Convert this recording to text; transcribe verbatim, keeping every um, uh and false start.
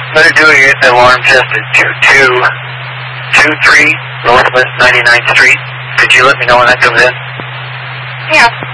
I'm going to do an alarm test at two two two three Northwest ninety-ninth Street. Could you let me know when that comes in? Yeah.